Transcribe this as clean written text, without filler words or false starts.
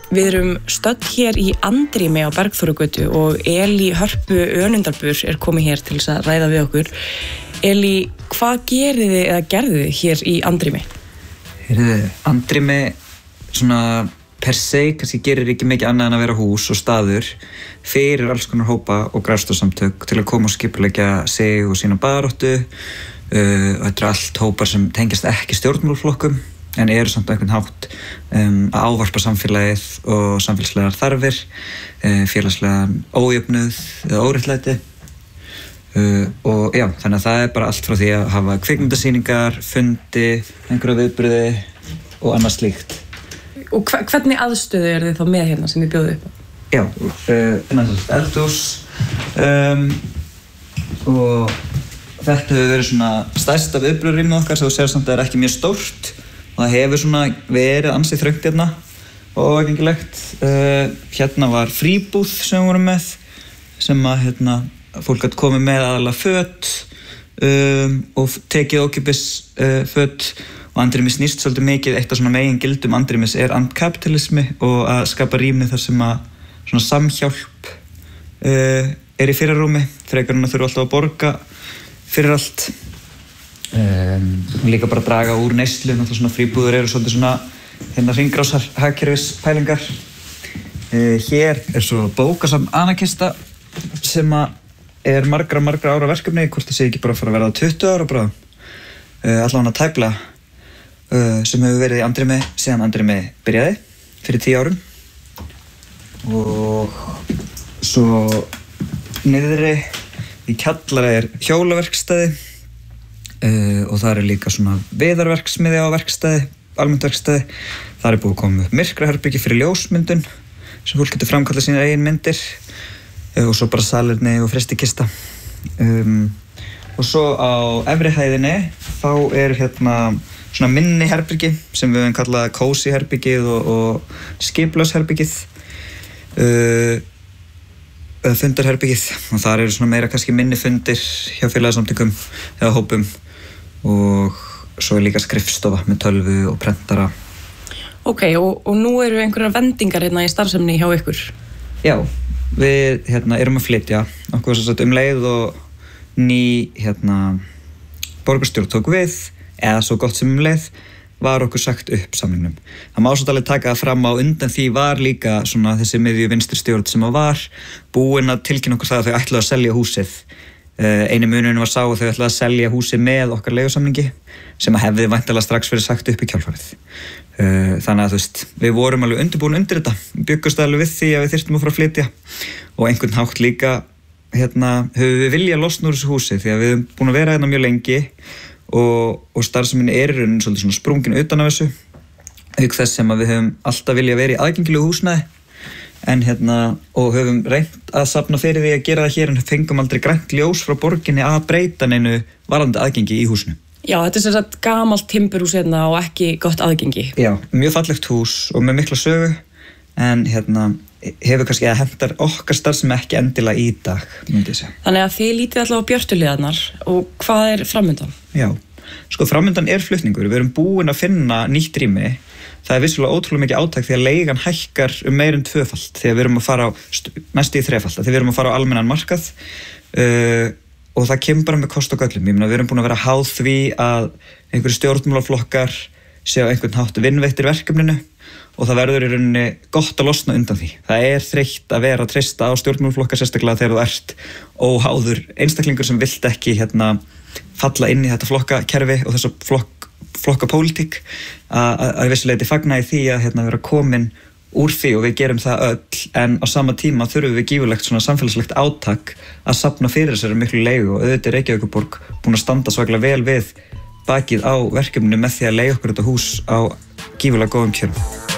Við erum stödd hér í Andrými á Bergþórugötu og Elí Hörpu Önundarbuur komið hér til þess að ræða við okkur. Elí, hvað gerið þið eða gerðuð þið hér í Andrými? Andrými svona per se kannski gerir ekki mikið annað en að vera hús og staður fyrir alls konar hópa og grasrótarsamtök til að koma og skipuleggja sig og sína baráttu. Þetta allt hópar sem tengjast ekki stjórnmálaflokkum en eru samt á einhvern hátt að ávarpa samfélagið og samfélagslegar þarfir, félagslegan ójöfnuð eða óréttlæti. Og já, þannig að það bara allt frá því að hafa kvikmyndasýningar, fundi, einhverja viðburði og annað slíkt. Og hvernig aðstöðu þið þá með hérna sem þið bjóðuð upp á? Já, eldhús og þetta hefur verið svona stærsta viðburðarrýmið okkar sem þú sér samt að það ekki mjög stórt. Það hefur svona verið ansið þröngt hérna og aðgengilegt. Hérna var fríbúð sem við vorum með sem að fólk gat komið með aðalega föt og tekið ókeypis föt og Andrými snýst svolítið mikið. Eitt af svona megingildum Andrýmis andkapitalismi og að skapa rými þar sem að svona samhjálp í fyrirrúmi frekar en að þurfa alltaf að borga fyrir allt. Líka bara draga úr neyslu, náttúrulega svona fríbúður eru svolítið svona hringrásarhagkerfis pælingar. Hér svo bókasafn Anarkista sem að margra ára verkefni, hvort það sé ekki bara að fara að verða 20 ára bráðum. Allavega tæplega, sem hefur verið í Andrými síðan Andrými byrjaði fyrir 10 árum. Og svo niðri í kjallara hjólaverkstæði. Og það líka svona viðarverksmiði á verkstæði, almennt verkstæði. Það búið að koma upp myrkraherbyggi fyrir ljósmyndun sem fólk getur framkallað sínar eigin myndir og svo bara salerni og frystikista. Og svo á efri hæðinni þá svona minni herbyggi sem við höfum kallað cozy herbyggið og skipulagsherbyggið. Fundarherbyggið og þar eru svona meira kannski minni fundir hjá félagasamtökum eða hópum og svo líka skrifstofa með tölvu og prentara. Ok, og nú eru einhverjar vendingar hérna í starfsemni hjá ykkur? Já, við erum að flytja okkur leið og ný borgarstjórn tók við eða svo gott sem leið var okkur sagt upp samningnum. Það má svolítið taka það fram á undan því var líka svona þessi miðju vinstri stjórn sem var búin að tilkynna okkur það að þau ætluðu að selja húsið. Einu munurinn var sá að þau ætluðu að selja húsið með okkar leigusamningi sem að hefði væntanlega strax verið sagt upp í kjálfarið. Þannig að við vorum alveg undirbúin undir þetta, byggust alveg við því að við þyrftum að fara að flytja og einhvern hátt líka höfum við viljað losna úr þessu húsi því að við höfum búin að vera hérna mjög lengi og starfsemin í rauninni svolítið svona sprungin utan af þessu auk þess sem að við höfum alltaf viljað vera í aðgengilegu húsnæði en og höfum reynt að safna fyrir því að gera það hér en fengum aldrei grænt ljós frá borginni að breyta neinu varðandi aðgengi í húsinu. Já, þetta sem sagt gamalt timburhús hérna og ekki gott aðgengi. Já, mjög fallegt hús og með mikla sögu en hefur kannski að hentar okkar starfsemi ekki endilega í dag, myndi ég segja. Þannig að þið lítið alltaf á björtuliðarnar og hvað framundan? Já, framundan flutningur. Við erum búin að finna nýtt rými. Það vissulega ótrúlega mikið átak því að leigan hækkar meir en 2-falt því að við erum að fara á næstu í 3-falt því við erum að fara á almennan markað og það kemur bara með kost og göllum. Ég meina við erum búin að vera háð því að einhverjir stjórnmálaflokkar sé á einhvern hátt vinveittir verkefninu og það verður í rauninni gott að losna undan því. Það þreytt að vera að treysta á stjórnmálaflokkar sérstaklega þegar þú ert óháður einstaklingur sem vilt ekki falla inn í þetta flokkakerfi og þessa flokkapólitík að vissuleyti fagna í því að vera komin úr því og við gerum það öll en á sama tíma þurfum við gífurlegt svona samfélagslegt átak að safna fyrir þessari miklu leigu og auðvitað Reykjavíkurborg búin að standa svaklega vel við bakið á verkefninu með því að leigja okkur þetta hús á gífurlega góðum kjörum.